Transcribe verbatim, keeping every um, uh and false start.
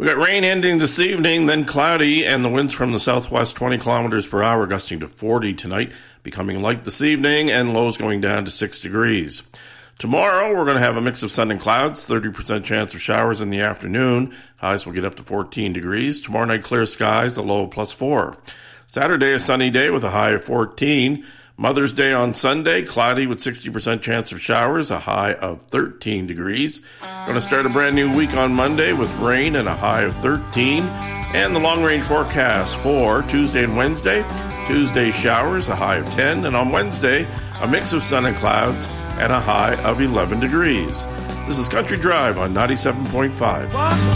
We got rain ending this evening, then cloudy, and the winds from the southwest twenty kilometers per hour, gusting to forty tonight, becoming light this evening, and lows going down to six degrees. Tomorrow, we're going to have a mix of sun and clouds, thirty percent chance of showers in the afternoon. Highs will get up to fourteen degrees. Tomorrow night, clear skies, a low of plus four. Saturday, a sunny day with a high of fourteen. Mother's Day on Sunday, cloudy with sixty percent chance of showers, a high of thirteen degrees. Going to start a brand new week on Monday with rain and a high of thirteen. And the long-range forecast for Tuesday and Wednesday. Tuesday, showers, a high of ten. And on Wednesday, a mix of sun and clouds and a high of eleven degrees. This is Country Drive on ninety-seven point five.